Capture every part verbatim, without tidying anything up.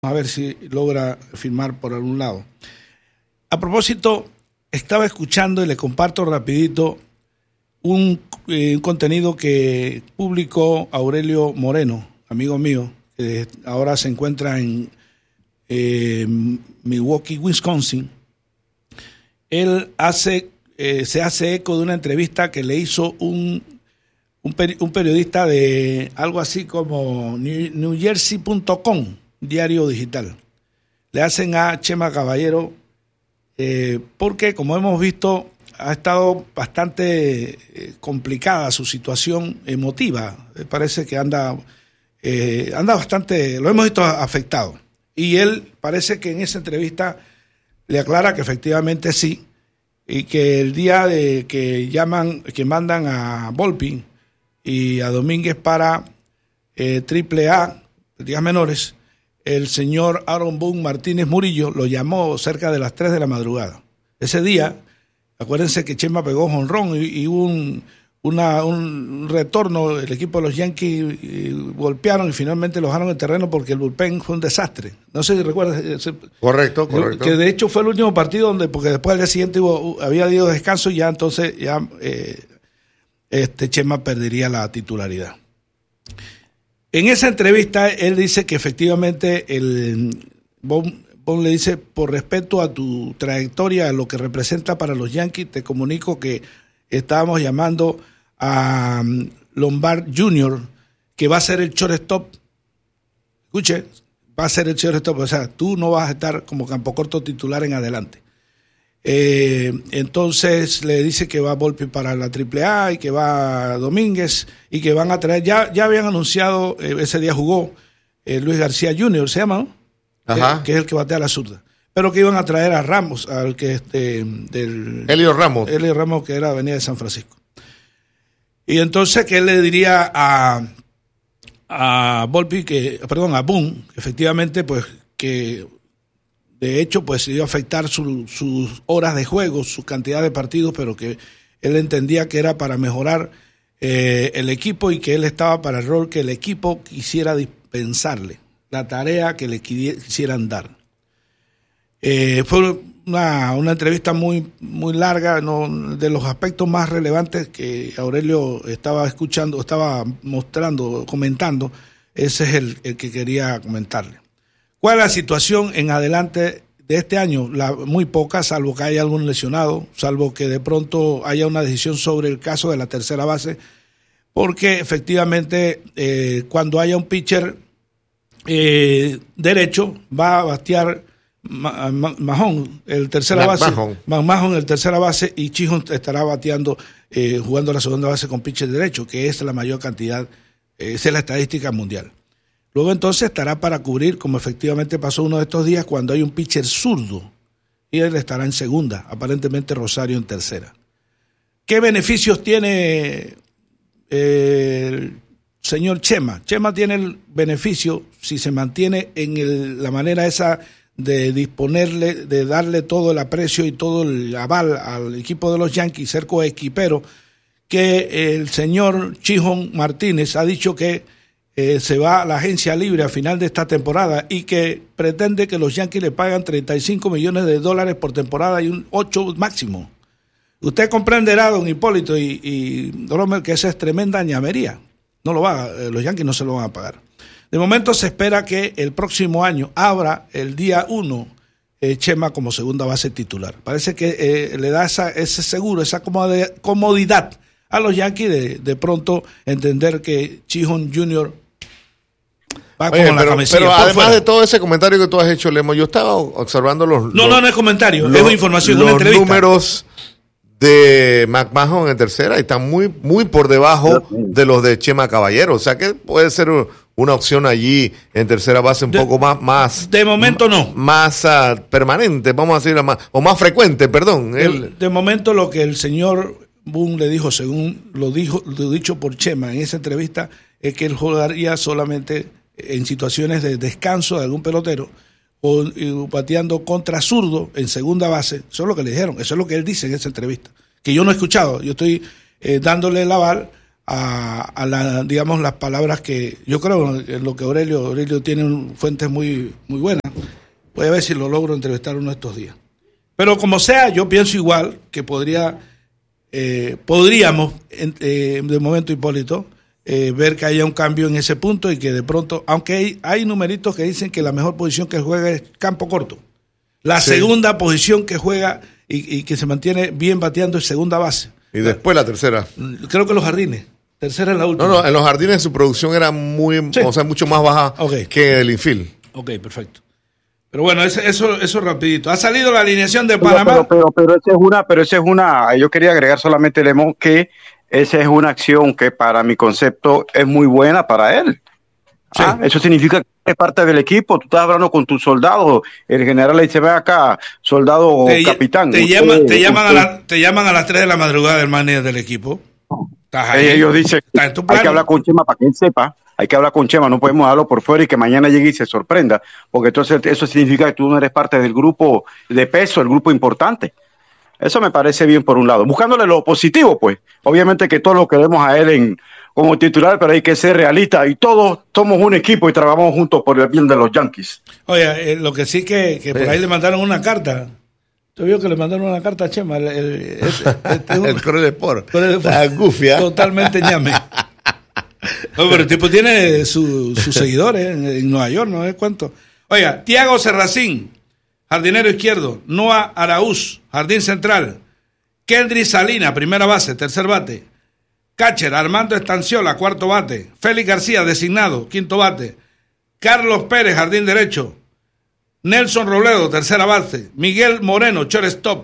a ver si logra firmar por algún lado. A propósito, estaba escuchando y le comparto rapidito un, eh, un contenido que publicó Aurelio Moreno, amigo mío, que ahora se encuentra en eh, Milwaukee, Wisconsin. Él hace, eh, se hace eco de una entrevista que le hizo un, un, peri- un periodista de algo así como New, New Jersey punto com, diario digital. Le hacen a Chema Caballero eh, porque, como hemos visto, ha estado bastante eh, complicada su situación emotiva. Me parece que anda, eh, anda bastante, lo hemos visto afectado. Y él parece que en esa entrevista le aclara que efectivamente sí, y que el día de que llaman, que mandan a Volpi y a Domínguez para eh, triple A, ligas menores, el señor Aaron Boone Martínez Murillo lo llamó cerca de las tres de la madrugada. Ese día, acuérdense que Chema pegó jonrón y, y hubo un, una, un retorno, el equipo de los Yankees y golpearon y finalmente lo dejaron en terreno porque el bullpen fue un desastre. No sé si recuerdas. Ese, correcto, correcto. Que de hecho fue el último partido donde, porque después al día siguiente hubo, había habido descanso y ya entonces ya eh, este Chema perdería la titularidad. En esa entrevista él dice que efectivamente el Bon, Bon le dice, por respeto a tu trayectoria, a lo que representa para los Yankees, te comunico que estábamos llamando a Lombard junior, que va a ser el shortstop. Escuche, va a ser el shortstop, o sea, tú no vas a estar como campo corto titular en adelante. Eh, entonces le dice que va Volpi para la triple A y que va Domínguez y que van a traer, ya, ya habían anunciado, eh, ese día jugó eh, Luis García junior, se llama, ¿no? Ajá. Que, que es el que batea la zurda, pero que iban a traer a Ramos, al que este del Elio Ramos. Elio Ramos, que era de Avenida de San Francisco. Y entonces que él le diría a a Volpi que, perdón, a Boone, efectivamente, pues que de hecho, pues iba a afectar su, sus horas de juego, su cantidad de partidos, pero que él entendía que era para mejorar eh, el equipo y que él estaba para el rol que el equipo quisiera dispensarle, la tarea que le quisieran dar. Eh, fue una, una entrevista muy, muy larga, ¿no? De los aspectos más relevantes que Aurelio estaba escuchando, estaba mostrando, comentando, ese es el, el que quería comentarle. ¿Cuál es la situación en adelante de este año? La, muy poca, salvo que haya algún lesionado, salvo que de pronto haya una decisión sobre el caso de la tercera base, porque efectivamente eh, cuando haya un pitcher eh, derecho va a batear Ma, Ma, Mahon, el tercera base, Mahon, el tercera base, y Chihon estará bateando, eh, jugando la segunda base con pitcher derecho, que es la mayor cantidad, eh, esa es la estadística mundial. Luego entonces estará para cubrir, como efectivamente pasó uno de estos días, cuando hay un pitcher zurdo, y él estará en segunda, aparentemente Rosario en tercera. ¿Qué beneficios tiene eh, el señor Chema? Chema tiene el beneficio, si se mantiene en el, la manera esa de disponerle, de darle todo el aprecio y todo el aval al equipo de los Yankees, ser coequipero, que el señor Chihon Martínez ha dicho que Eh, se va a la agencia libre a final de esta temporada y que pretende que los Yankees le pagan treinta y cinco millones de dólares por temporada y un ocho máximo. Usted comprenderá, don Hipólito y, y don Romer, que esa es tremenda ñamería. No lo va, eh, los Yankees no se lo van a pagar. De momento se espera que el próximo año abra el día uno eh, Chema como segunda base titular. Parece que eh, le da esa, ese seguro, esa comodidad a los Yankees de, de pronto entender que Chihon junior va Oye, con la pero, camiseta. pero además fuera de todo ese comentario que tú has hecho, Lemo, yo estaba observando los... No, los, no, no es comentario, los, es una información, los una entrevista. números de McMahon en tercera y están muy, muy por debajo de los de Chema Caballero. O sea que puede ser una opción allí en tercera base un de, poco más... más de momento no. Más uh, permanente, vamos a decir, más, o más frecuente, perdón. De, el, de momento lo que el señor Boone le dijo, según lo dijo lo dicho por Chema en esa entrevista, es que él jugaría solamente en situaciones de descanso de algún pelotero o bateando contra zurdo en segunda base. Eso es lo que le dijeron, eso es lo que él dice en esa entrevista, que yo no he escuchado. Yo estoy eh, dándole el aval a, a la, digamos, las palabras que yo creo en lo que Aurelio, Aurelio tiene fuentes muy, muy buenas. Voy a ver si lo logro entrevistar uno de estos días. Pero como sea, yo pienso igual que podría, eh, podríamos, eh, de momento, Hipólito, eh, ver que haya un cambio en ese punto y que de pronto, aunque hay, hay numeritos que dicen que la mejor posición que juega es campo corto. La sí. segunda posición que juega y, y que se mantiene bien bateando es segunda base. Y después la tercera. Creo que los jardines. Tercera es la última. No, no, en los jardines su producción era muy, sí. o sea, mucho más baja okay. que el infield. Ok, perfecto. Pero bueno, eso, eso, eso rapidito. Ha salido la alineación de Panamá. Pero, pero, pero, pero esa es una, pero esa es una, yo quería agregar solamente, Lemón, que esa es una acción que para mi concepto es muy buena para él. Sí. ¿Ah? Eso significa que es parte del equipo. Tú estás hablando con tus soldados. El general le dice, ve acá, soldado te, capitán. Te, llama, usted, te, llaman usted, a la, te llaman a las tres de la madrugada del manager del equipo. ¿Estás ahí? Ellos dicen, hay que hablar con Chema para que él sepa. Hay que hablar con Chema, no podemos hablarlo por fuera y que mañana llegue y se sorprenda, porque entonces eso significa que tú no eres parte del grupo de peso, el grupo importante. Eso me parece bien por un lado. Buscándole lo positivo, pues. Obviamente que todos lo queremos a él en, como titular, pero hay que ser realistas y todos somos un equipo y trabajamos juntos por el bien de los Yankees. Oye, eh, lo que sí que, que por ahí le mandaron una carta. ¿Tú vio que le mandaron una carta a Chema? El, el, este, este un, el Correo de Sport. La gufia. Totalmente ñame. No, pero el tipo tiene sus su seguidores en, en Nueva York, no es cuánto. Oiga, Tiago Serracín, jardinero izquierdo. Noah Araúz, jardín central. Kendry Salina, primera base, tercer bate. Catcher, Armando Estanciola, cuarto bate. Félix García, designado, quinto bate. Carlos Pérez, jardín derecho. Nelson Robledo, tercera base. Miguel Moreno, shortstop.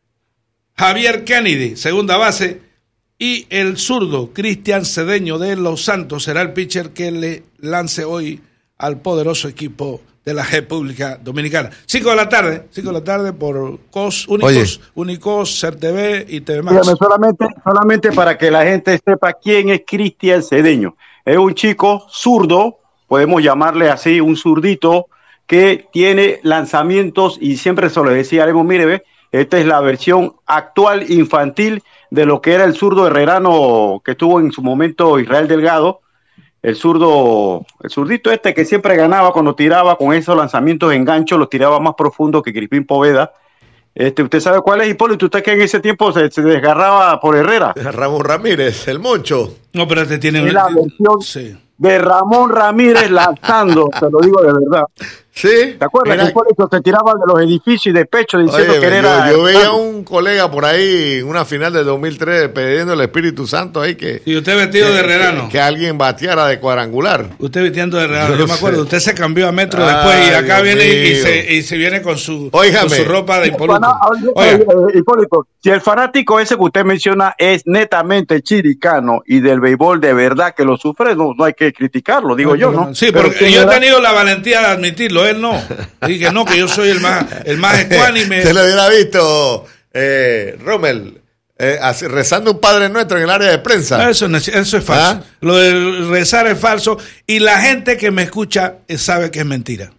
Javier Kennedy, segunda base. Y el zurdo, Cristian Cedeño de Los Santos, será el pitcher que le lance hoy al poderoso equipo de la República Dominicana. Cinco de la tarde, cinco de la tarde por COS, Únicos, Únicos, CERTV y T V Max. Dígame, solamente, solamente para que la gente sepa quién es Cristian Cedeño. Es un chico zurdo, podemos llamarle así, un zurdito, que tiene lanzamientos y siempre se lo decía, Lemo, mire, ve, esta es la versión actual infantil de lo que era el zurdo herrerano que tuvo en su momento Israel Delgado, el zurdo, el zurdito este que siempre ganaba cuando tiraba con esos lanzamientos en gancho, los tiraba más profundo que Crispín Poveda. Este, ¿usted sabe cuál es, Hipólito? ¿Usted que en ese tiempo se, se desgarraba por Herrera? Ramón Ramírez, el Moncho. No, pero te tiene una... la versión sí. de Ramón Ramírez lanzando, te lo digo de verdad. Sí. ¿Te acuerdas Era... que Hipólito se tiraba de los edificios y de pecho diciendo Oye, que yo, era... Yo veía a un colega por ahí, una final del dos mil tres, pidiendo el Espíritu Santo ahí que... Y usted vestido que, de herrerano. Que, que alguien bateara de cuadrangular. Usted vistiendo de herrerano, yo, yo me acuerdo, usted se cambió a Metro Ay, después y acá Dios viene y se, y se viene con su, con su ropa de Hipólito. Oye, Hipólito, si el fanático ese que usted menciona es netamente chiricano y del béisbol de verdad que lo sufre, no, no hay que criticarlo, digo no, yo, ¿no? Sí, pero porque yo he tenido la valentía de admitirlo, él no. Dije, no, que yo soy el más, el más ecuánime. Se lo hubiera visto, eh, Rommel, eh, así, rezando un Padre Nuestro en el área de prensa. Eso, eso es falso. ¿Ah? Lo de rezar es falso. Y la gente que me escucha sabe que es mentira.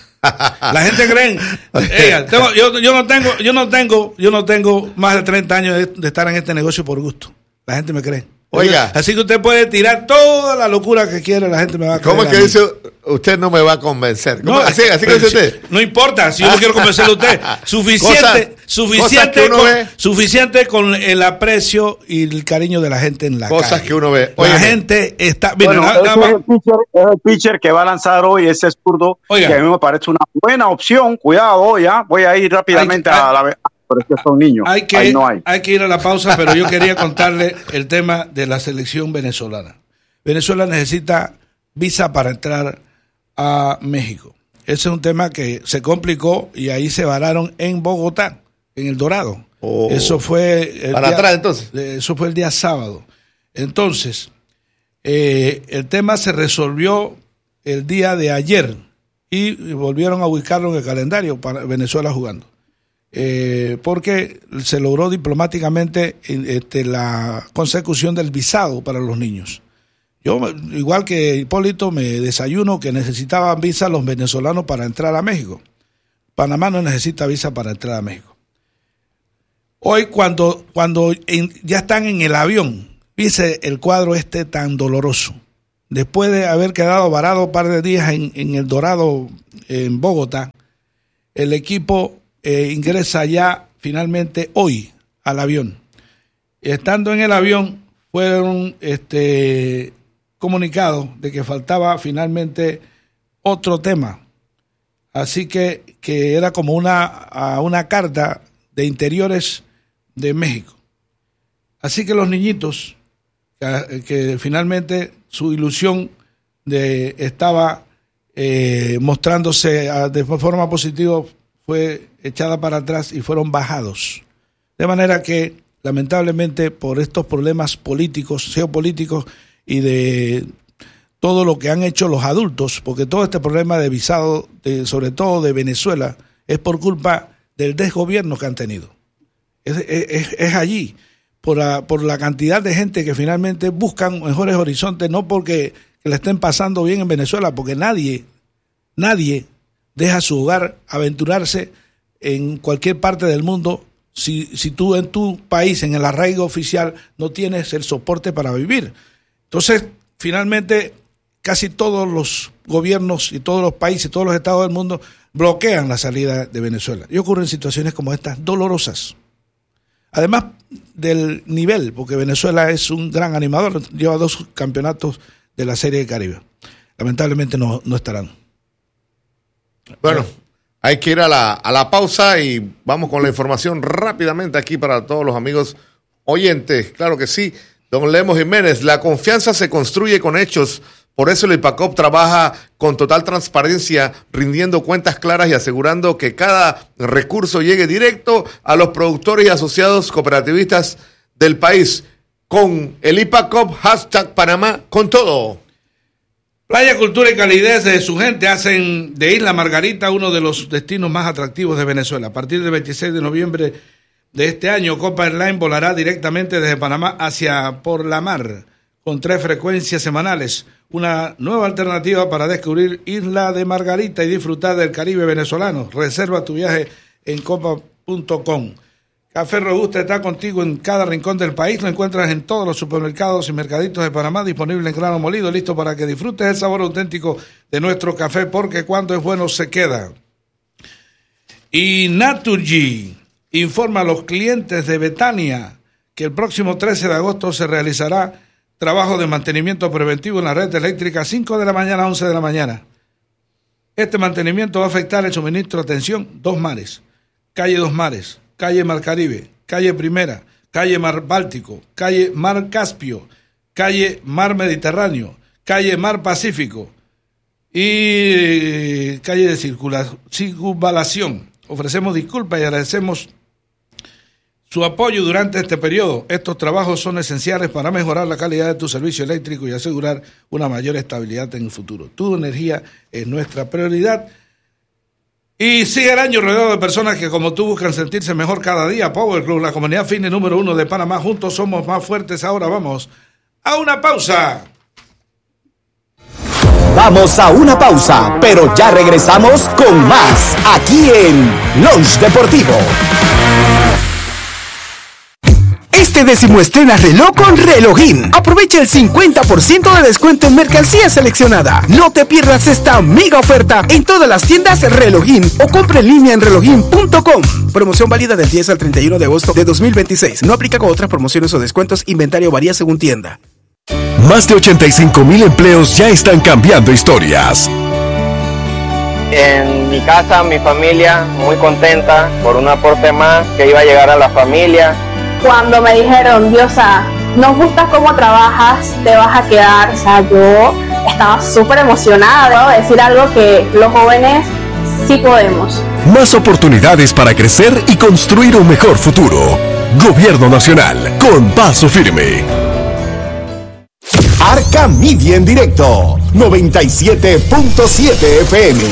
La gente cree. Ella, tengo, yo, yo no tengo, yo no tengo, yo no tengo más de treinta años de, de estar en este negocio por gusto. La gente me cree. Oiga. Así que usted puede tirar toda la locura que quiera, la gente me va a creer. ¿Cómo es que dice usted no me va a convencer? No, así, así que dice usted. No importa, si yo no quiero convencerle a usted. Suficiente, cosa, suficiente, cosa con, suficiente con el aprecio y el cariño de la gente en la cosas calle. que uno ve. Oye, la gente está. Mira, bueno, nada, nada es, el pitcher, es el pitcher que va a lanzar hoy, ese zurdo, que a mí me parece una buena opción. Cuidado, ya voy a ir rápidamente hay, a la. Pero es que son niños. Hay que, Ahí no hay. hay que ir a la pausa, pero yo quería contarle el tema de la selección venezolana. Venezuela necesita visa para entrar a México. Ese es un tema que se complicó y ahí se vararon en Bogotá, en El Dorado. Oh. Eso fue el para día, atrás entonces. Eso fue el día sábado. Entonces, eh, el tema se resolvió el día de ayer y volvieron a ubicarlo en el calendario para Venezuela jugando. Eh, porque se logró diplomáticamente este, la consecución del visado para los niños. Yo, igual que Hipólito, me desayuno que necesitaban visa los venezolanos para entrar a México. Panamá no necesita visa para entrar a México. Hoy, cuando, cuando en, ya están en el avión, Dice el cuadro este tan doloroso. Después de haber quedado varado un par de días en, en el Dorado, en Bogotá, el equipo eh, ingresa ya finalmente hoy al avión. Estando en el avión, fueron este, comunicados de que faltaba finalmente otro tema. Así que, que era como una, una carta de Interiores de México. Así que los niñitos, que, que finalmente su ilusión de, estaba eh, mostrándose a, de forma positiva, fue echada para atrás y fueron bajados. De manera que, lamentablemente, por estos problemas políticos, geopolíticos y de todo lo que han hecho los adultos, porque todo este problema de visado, de, sobre todo de Venezuela, es por culpa del desgobierno que han tenido. Es, es, es allí, por la, por la cantidad de gente que finalmente buscan mejores horizontes, no porque que le estén pasando bien en Venezuela, porque nadie, nadie deja su hogar aventurarse en cualquier parte del mundo si, si tú en tu país, en el arraigo oficial, no tienes el soporte para vivir. Entonces, finalmente, casi todos los gobiernos y todos los países, todos los estados del mundo bloquean la salida de Venezuela. Y ocurren situaciones como estas, dolorosas. Además del nivel, porque Venezuela es un gran animador, lleva dos campeonatos de la Serie del Caribe. Lamentablemente no, no estarán. Bueno, hay que ir a la, a la pausa y vamos con la información rápidamente aquí para todos los amigos oyentes. Claro que sí, don Lemos Jiménez, la confianza se construye con hechos. Por eso el IPACOP trabaja con total transparencia, rindiendo cuentas claras y asegurando que cada recurso llegue directo a los productores y asociados cooperativistas del país. Con el IPACOP, hashtag Panamá con todo. Playa, cultura y calidez de su gente hacen de Isla Margarita uno de los destinos más atractivos de Venezuela. A partir del veintiséis de noviembre de este año, Copa Airlines volará directamente desde Panamá hacia por la mar, con tres frecuencias semanales. Una nueva alternativa para descubrir Isla de Margarita y disfrutar del Caribe venezolano. Reserva tu viaje en copa punto com. Café Robusta está contigo en cada rincón del país. Lo encuentras en todos los supermercados y mercaditos de Panamá, disponible en grano molido, listo para que disfrutes el sabor auténtico de nuestro café, porque cuando es bueno se queda. Y Naturgy informa a los clientes de Betania que el próximo trece de agosto se realizará trabajo de mantenimiento preventivo en la red eléctrica, cinco de la mañana a once de la mañana. Este mantenimiento va a afectar el suministro, atención, Dos Mares, calle Dos Mares, calle Mar Caribe, calle Primera, calle Mar Báltico, calle Mar Caspio, calle Mar Mediterráneo, calle Mar Pacífico y calle de circula- circunvalación. Ofrecemos disculpas y agradecemos su apoyo durante este periodo. Estos trabajos son esenciales para mejorar la calidad de tu servicio eléctrico y asegurar una mayor estabilidad en el futuro. Tu energía es nuestra prioridad. Y sigue el año rodeado de personas que, como tú, buscan sentirse mejor cada día. Power Club, la comunidad fitness número uno de Panamá. Juntos somos más fuertes. Ahora vamos a una pausa. Vamos a una pausa, pero ya regresamos con más aquí en Lunch Deportivo. Este décimo estrena reloj con Relojín. Aprovecha el cincuenta por ciento de descuento en mercancía seleccionada. No te pierdas esta mega oferta en todas las tiendas Relojín o compra en línea en relojín punto com. Promoción válida del diez al treinta y uno de agosto de dos mil veintiséis. No aplica con otras promociones o descuentos. Inventario varía según tienda. Más de ochenta y cinco mil empleos ya están cambiando historias. En mi casa, mi familia, muy contenta por un aporte más que iba a llegar a la familia. Cuando me dijeron, Diosa, nos gusta cómo trabajas, te vas a quedar, o sea, yo estaba súper emocionada, ¿no? Decir algo que los jóvenes sí podemos. Más oportunidades para crecer y construir un mejor futuro. Gobierno Nacional, con paso firme. Arca Media en directo, noventa y siete punto siete F M.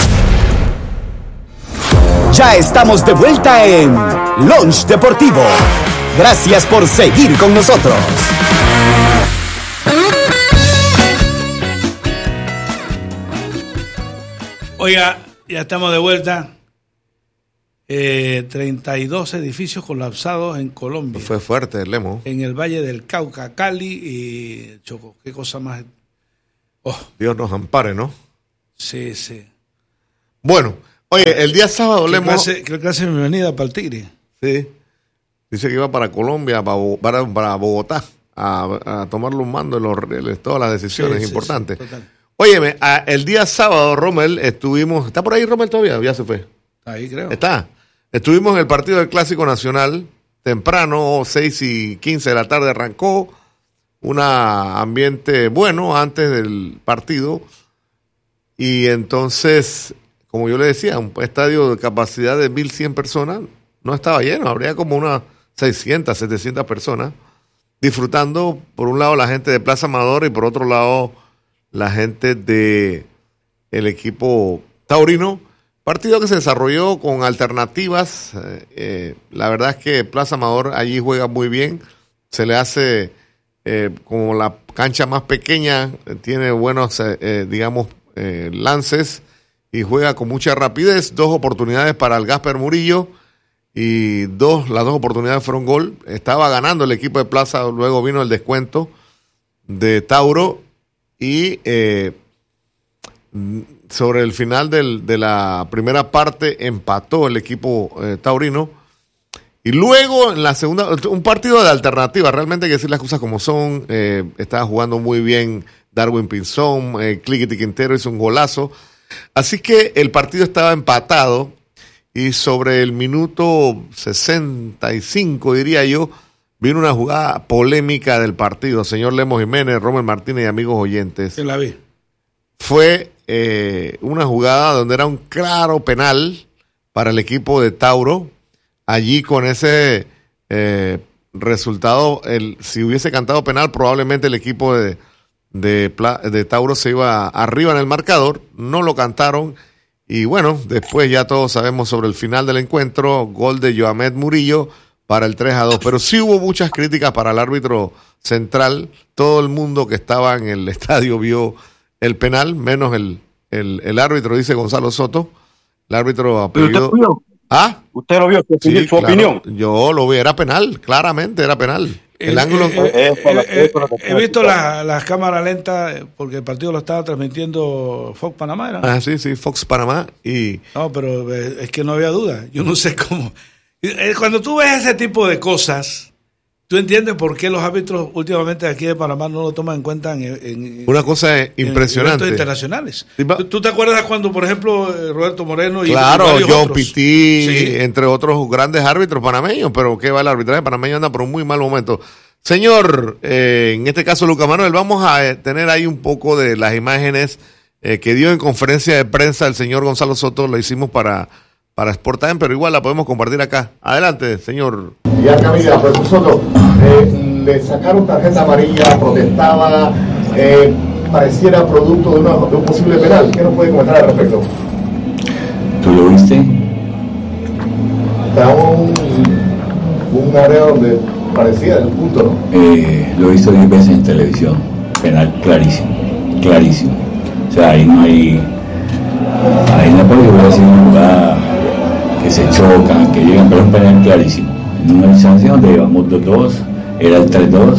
Ya estamos de vuelta en Lunch Deportivo. Gracias por seguir con nosotros. Oiga, ya estamos de vuelta. Eh, treinta y dos edificios colapsados en Colombia. Fue fuerte, Lemo. En el Valle del Cauca, Cali y Chocó. Qué cosa más. Oh. Dios nos ampare, ¿no? Sí, sí. Bueno, oye, el día sábado, Lemo. Clase, ¿Qué clase de bienvenida para el Tigre? Sí. Dice que iba para Colombia, para, para Bogotá, a, a tomarle un mando en, los, en todas las decisiones sí, importantes. Sí, sí, óyeme, a, el día sábado, Rommel, estuvimos. ¿Está por ahí, Rommel, todavía? Ya se fue. Ahí creo. Está. Estuvimos en el partido del Clásico Nacional, temprano, seis y quince de la tarde arrancó, un ambiente bueno antes del partido, y entonces, como yo le decía, un estadio de capacidad de mil cien personas, no estaba lleno, habría como unas seiscientas, setecientas personas, disfrutando, por un lado la gente de Plaza Amador y por otro lado la gente de el equipo taurino. Partido que se desarrolló con alternativas. Eh, eh, la verdad es que Plaza Amador allí juega muy bien. Se le hace eh, como la cancha más pequeña, eh, tiene buenos, eh, eh, digamos, eh, lances y juega con mucha rapidez. Dos oportunidades para el Gasper Murillo y dos, las dos oportunidades fueron gol. Estaba ganando el equipo de Plaza, luego vino el descuento de Tauro y eh, sobre el final del, de la primera parte empató el equipo eh, taurino y luego en la segunda, un partido de alternativa, realmente hay que decir las cosas como son. Eh, estaba jugando muy bien Darwin Pinzón, eh, Cliquiti Quintero hizo un golazo, así que el partido estaba empatado y sobre el minuto sesenta y cinco, diría yo, vino una jugada polémica del partido. Señor Lemos Jiménez, Rommel Martínez y amigos oyentes. Sí, la vi. Fue eh, una jugada donde era un claro penal para el equipo de Tauro. Allí con ese eh, resultado, el, si hubiese cantado penal, probablemente el equipo de, de, de Tauro se iba arriba en el marcador. No lo cantaron. Y bueno, después ya todos sabemos sobre el final del encuentro, gol de Joamed Murillo para el tres a dos. Pero sí hubo muchas críticas para el árbitro central. Todo el mundo que estaba en el estadio vio el penal, menos el, el, el árbitro, dice Gonzalo Soto. El árbitro ha pedido... ¿Usted lo vio? ¿Ah? ¿Usted lo vio? ¿Su, sí, su claro, opinión? Yo lo vi, era penal, claramente era penal. El eh, ángulo... Eh, eh, eh, eh, he visto las la cámaras lentas porque el partido lo estaba transmitiendo Fox Panamá, ¿era? Ah, sí, sí, Fox Panamá y... No, pero eh, es que no había duda. Yo no sé cómo... Cuando tú ves ese tipo de cosas... ¿Tú entiendes por qué los árbitros últimamente aquí de Panamá no lo toman en cuenta en, en una cosa impresionante en eventos internacionales? ¿Tú, ¿Tú te acuerdas cuando, por ejemplo, Roberto Moreno y claro, Joe Pití, sí, entre otros grandes árbitros panameños, pero qué va, el arbitraje panameño anda por un muy mal momento. Señor, eh, en este caso Lucas Manuel, vamos a eh, tener ahí un poco de las imágenes eh, que dio en conferencia de prensa el señor Gonzalo Soto, lo hicimos para, para Sport Time, pero igual la podemos compartir acá. Adelante, señor. Ya Camila, profesor Soto, eh, le sacaron tarjeta amarilla, protestaba, eh, pareciera producto de, una, de un posible penal. ¿Qué nos puede comentar al respecto? ¿Tú lo viste? Estaba un, un área donde parecía el punto, ¿no? Eh, lo he visto diez veces en televisión, penal clarísimo, clarísimo. O sea, ahí no hay, ahí no puede volver a decir una jugada que se chocan, que llegan, pero es un penal clarísimo. En una instancia donde llevamos dos dos, era el tres dos,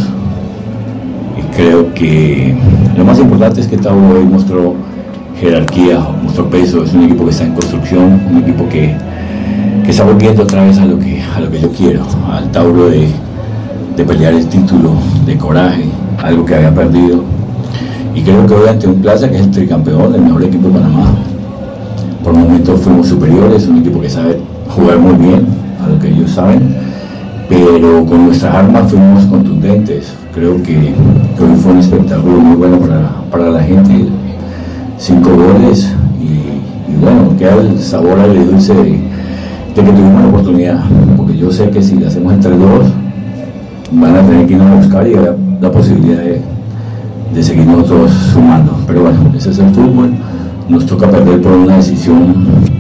y creo que lo más importante es que Tauro hoy mostró jerarquía, mostró peso. Es un equipo que está en construcción, un equipo que, que está volviendo otra vez a lo que, a lo que yo quiero, al Tauro de, de pelear el título, de coraje, algo que había perdido, y creo que hoy ante un Plaza que es el tricampeón, el mejor equipo de Panamá, por momentos fuimos superiores, un equipo que sabe jugar muy bien a lo que ellos saben, pero con nuestras armas fuimos contundentes. Creo que, que hoy fue un espectáculo muy bueno para, para la gente, cinco goles y, y bueno, queda el sabor agridulce de, de que tuvimos la oportunidad, porque yo sé que si le hacemos el tres dos van a tener que irnos a buscar y hay la posibilidad de, de seguir nosotros sumando, pero bueno, ese es el fútbol, nos toca perder por una decisión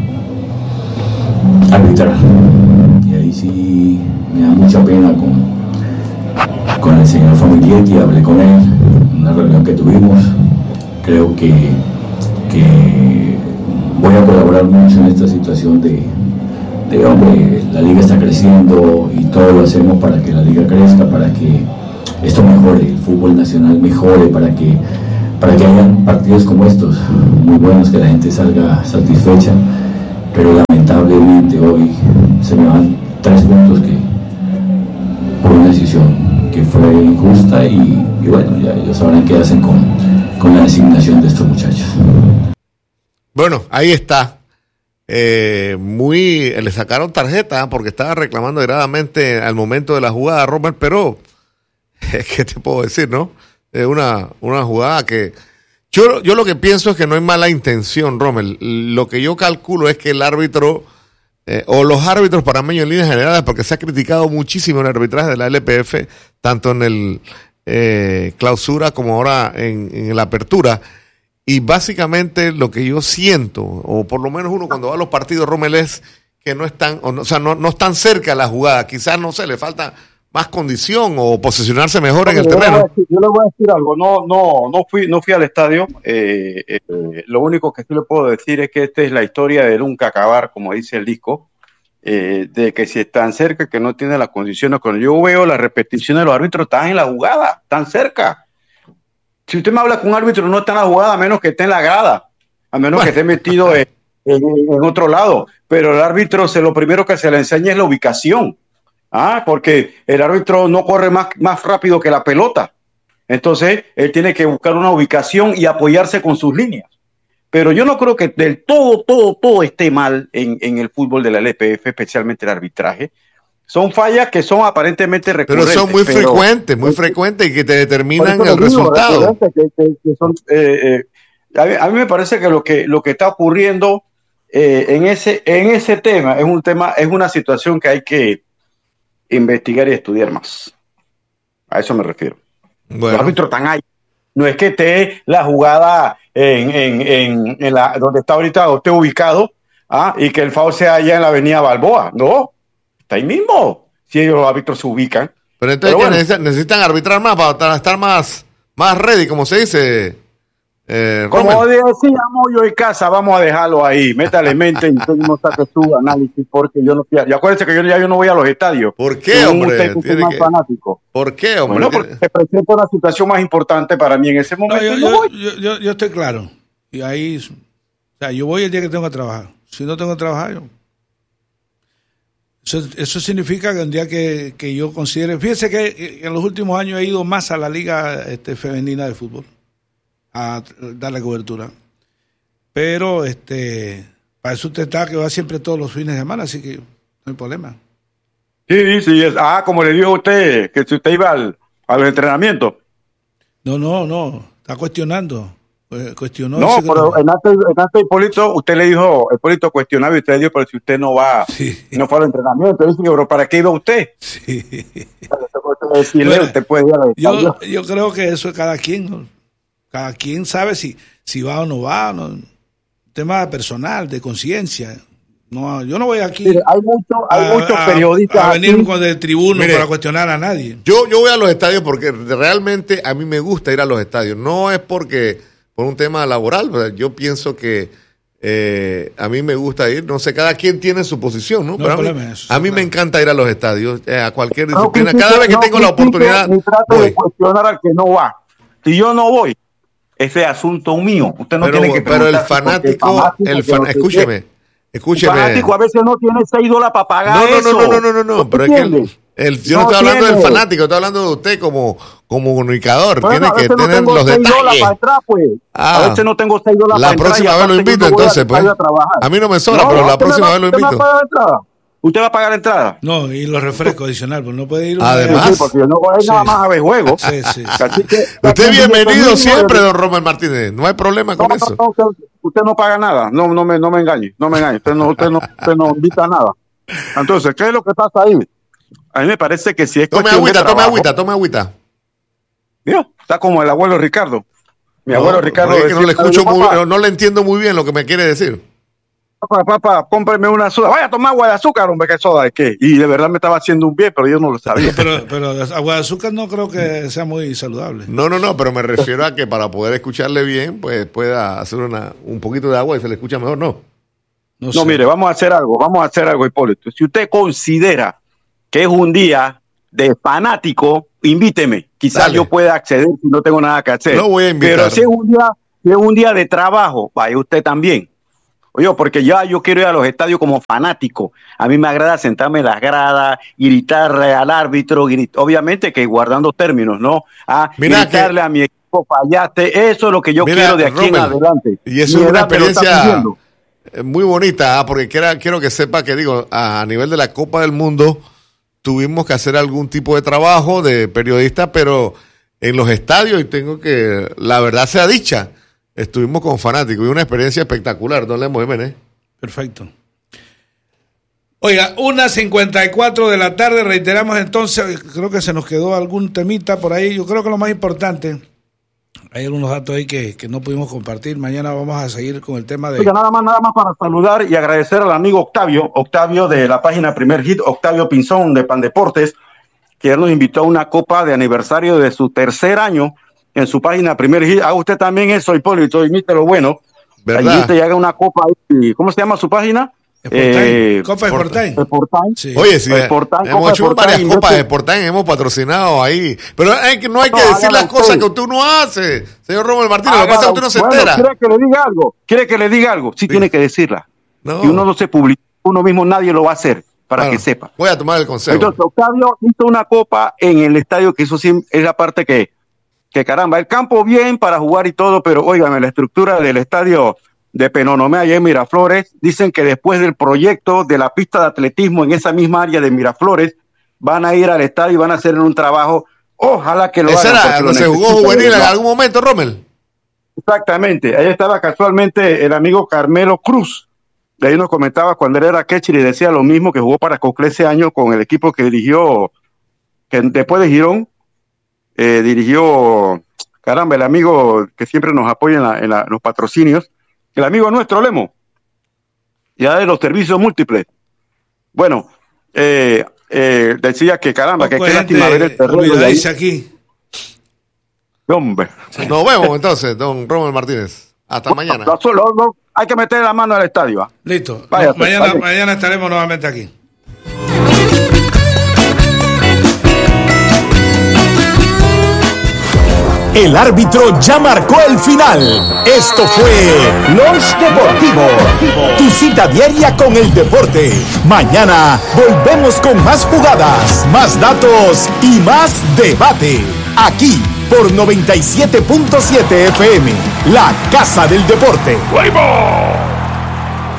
arbitral y ahí sí me da mucha pena con, con el señor Familietti. Hablé con él en una reunión que tuvimos. Creo que, que voy a colaborar mucho en esta situación de, de hombre, la liga está creciendo y todo lo hacemos para que la liga crezca, para que esto mejore, el fútbol nacional mejore, para que, para que hayan partidos como estos, muy buenos, que la gente salga satisfecha, pero lamentablemente hoy se me van tres puntos que por una decisión que fue injusta y, y bueno, ya ellos sabrán qué hacen con, con la designación de estos muchachos. Bueno, ahí está. Eh, muy le sacaron tarjeta porque estaba reclamando agradablemente al momento de la jugada a Rommel, pero ¿qué te puedo decir, no? Es una, una jugada que yo, yo lo que pienso es que no hay mala intención, Rommel. Lo que yo calculo es que el árbitro eh, o los árbitros panameños en líneas generales, porque se ha criticado muchísimo el arbitraje de la L P F, tanto en el eh, clausura como ahora en, en la apertura. Y básicamente lo que yo siento, o por lo menos uno cuando va a los partidos, Rommel, es que no están, o, no, o sea, no, no están cerca de la jugada. Quizás, no sé, le falta más condición o posicionarse mejor no, en el yo terreno. Le decir, yo le voy a decir algo. No, no, no fui, no fui al estadio. Eh, eh, lo único que sí le puedo decir es que esta es la historia de nunca acabar, como dice el disco, eh, de que si están cerca, que no tiene las condiciones. Cuando yo veo las repeticiones de los árbitros, están en la jugada, están cerca. Si usted me habla con un árbitro, no está en la jugada, a menos que esté en la grada, a menos bueno. que esté metido en, en, en otro lado. Pero el árbitro, se, lo primero que se le enseña es la ubicación, ¿ah? Porque el árbitro no corre más, más rápido que la pelota. Entonces, él tiene que buscar una ubicación y apoyarse con sus líneas. Pero yo no creo que del todo, todo, todo esté mal en, en el fútbol de la L P F, especialmente el arbitraje. Son fallas que son aparentemente recurrentes. Pero son muy pero, frecuentes, muy frecuentes y que te determinan el resultado. Que, que, que son, eh, eh, a, mí, a mí me parece que lo que, lo que está ocurriendo eh, en, ese, en ese tema es un tema, es una situación que hay que investigar y estudiar más. A eso me refiero. Bueno. Los árbitros están ahí. No es que esté la jugada en, en, en, en la, donde está ahorita usted ubicado, ¿ah? Y que el foul sea allá en la avenida Balboa. No. Está ahí mismo, si ellos los árbitros se ubican. Pero entonces Pero bueno. necesitan, necesitan arbitrar más para estar más, más ready, como se dice. Eh, como decíamos yo en casa, vamos a dejarlo ahí. Métale mente y usted no saque su análisis, porque yo no fui a, y acuérdense que yo ya yo no voy a los estadios. ¿Por qué, hombre? Usted más que... fanático. ¿Por qué, hombre? Bueno, porque se presenta una situación más importante para mí en ese momento. No, yo, no yo, voy. Yo, yo, yo estoy claro. Y ahí, o sea, yo voy el día que tengo que trabajar. Si no tengo que trabajar, yo... Eso, eso significa que un día que, que yo considere... Fíjese que en los últimos años he ido más a la liga este, femenina de fútbol a darle cobertura. Pero este para eso usted está que va siempre todos los fines de semana, así que no hay problema. Sí, sí. Es, ah, como le dijo usted, que si usted iba al, a los entrenamientos. No, no, no. Está cuestionando. Cuestionó no, pero no. en antes, en antes Hipólito, usted le dijo, Hipólito cuestionaba y usted le dijo, pero si usted no va, sí. no fue al entrenamiento, dice, pero ¿para qué iba usted? Sí. Decirle, bueno, usted puede ir a yo, yo creo que eso es cada quien, ¿no? Cada quien sabe si, si va o no va, ¿no? Tema personal, de conciencia. No, yo no voy aquí. Mire, hay mucho, hay a, muchos periodistas a, a venir con el tribuno Mire, para cuestionar a nadie. Yo, yo voy a los estadios porque realmente a mí me gusta ir a los estadios. No es porque por un tema laboral, ¿verdad? Yo pienso que eh, a mí me gusta ir, no sé, cada quien tiene su posición, ¿no? no Pero a mí, eso, a mí claro. me encanta ir a los estadios, eh, a cualquier no, disciplina. Critique, cada vez que no, tengo la oportunidad. Ni trato de cuestionar al que no va. Si yo no voy, ese es asunto mío. Usted no pero, tiene que Pero el fanático, el fan, escúcheme, escúcheme. El fanático a veces no tiene seis dólares para pagar no, no, eso. No, no, no, no, no, no, pero es que el, el, yo no, no estoy hablando tiene. del fanático, estoy hablando de usted como, como comunicador. Bueno, tiene que tener no los detalles. Para entrar, pues. Ah, a veces no tengo seis dólares la para entrar. La próxima vez lo invito, entonces, pues. A, a mí no me sobra, no, pero la próxima vez lo invito. ¿Usted va a pagar la entrada? No, y los refrescos adicionales, pues no puede ir. Además, sí, porque yo no voy a ir sí. nada más a ver juegos. Sí, sí, sí. Así que, usted es bienvenido siempre, don Rommel Martínez. No hay problema con no, eso. No, no, usted no paga nada. No, no me, no me engañe. No me engañe. Usted no, usted no, usted no invita a nada. Entonces, ¿qué es lo que pasa ahí? A mí me parece que si es tome agüita, tome agüita, tome agüita. Mira, está como el abuelo Ricardo. Mi no, abuelo Ricardo. Es que no le escucho muy bien, no le entiendo muy bien lo que me quiere decir. Papá, papá, cómprame una soda. Vaya a tomar agua de azúcar, hombre, ¿qué soda de qué? Y de verdad me estaba haciendo un bien, pero yo no lo sabía. Pero, pero agua de azúcar no creo que sea muy saludable. No, no, no, pero me refiero a que para poder escucharle bien, pues pueda hacer una, un poquito de agua y se le escucha mejor, ¿no? No, no mire, vamos a hacer algo, vamos a hacer algo, Hipólito. Si usted considera que es un día de fanático, invíteme. Quizás Dale. yo pueda acceder si no tengo nada que hacer. No voy a invitar. Pero si es un día, si es un día de trabajo, vaya usted también. Oye, porque ya yo quiero ir a los estadios como fanático. A mí me agrada sentarme en las gradas, gritarle al árbitro, grit... obviamente que guardando términos, ¿no? Ah, Mira gritarle que... a mi equipo, fallaste. Eso es lo que yo Mira, quiero de aquí Rommel, en adelante. Y eso es una experiencia muy bonita, ¿ah? Porque quiero, quiero que sepa que, digo, a nivel de la Copa del Mundo, tuvimos que hacer algún tipo de trabajo de periodista, pero en los estadios, y tengo que, la verdad sea dicha, estuvimos con fanáticos y una experiencia espectacular, don Lemos Jiménez. Perfecto. Oiga, una cincuenta y cuatro de la tarde, reiteramos entonces, creo que se nos quedó algún temita por ahí, yo creo que lo más importante, hay algunos datos ahí que, que no pudimos compartir, mañana vamos a seguir con el tema de... Oiga, nada más, nada más para saludar y agradecer al amigo Octavio, Octavio de la página Primer Hit, Octavio Pinzón de Pandeportes, que él nos invitó a una copa de aniversario de su tercer año en su página Primer Hit. Haga usted también eso, Hipólito, imite lo bueno. ¿Verdad? Y haga una copa ahí. ¿Cómo se llama su página? Eh, Copa Sportime. Sportime. Sí. Oye, sí, Sportime, hemos hecho varias copas de Sportime, hemos patrocinado ahí. Pero hay que, no hay que no, decir las cosas usted. que usted no hace, señor Rommel Martínez. Lo que pasa es que usted no se bueno, entera. ¿Quiere que le diga algo? ¿Quiere que le diga algo? Sí, sí. tiene que decirla. No. Si uno no se publica, uno mismo nadie lo va a hacer, para bueno, que sepa. Voy a tomar el consejo. Entonces, Octavio hizo una copa en el estadio, que eso sí es la parte que, que caramba, el campo bien para jugar y todo, pero óigame, la estructura del estadio de Penonomé allá en Miraflores, dicen que después del proyecto de la pista de atletismo en esa misma área de Miraflores, van a ir al estadio y van a hacer un trabajo, ojalá que lo hagan. ¿Esa era donde se jugó juvenil en algún momento, Rommel? Exactamente, ahí estaba casualmente el amigo Carmelo Cruz, de ahí nos comentaba cuando él era catcher y decía lo mismo, que jugó para Coclé ese año con el equipo que dirigió, que después de Girón, eh, dirigió, caramba, el amigo que siempre nos apoya en, la, en, la, en los patrocinios, el amigo nuestro, Lemo, ya de los servicios múltiples. Bueno, eh, eh, decía que caramba, que qué lástima ver el terreno de ahí. Aquí. Hombre. Nos vemos entonces, don Rommel Martínez. Hasta bueno, mañana. Lo, lo, lo, hay que meter la mano al estadio. ¿eh? Listo. Vaya, no, mañana, vaya. mañana estaremos nuevamente aquí. El árbitro ya marcó el final. Esto fue Lunch Deportivo, tu cita diaria con el deporte. Mañana volvemos con más jugadas, más datos y más debate. Aquí por noventa y siete punto siete F M, la Casa del Deporte.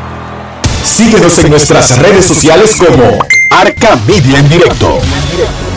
Síguenos en nuestras redes sociales como Arca Media en Directo.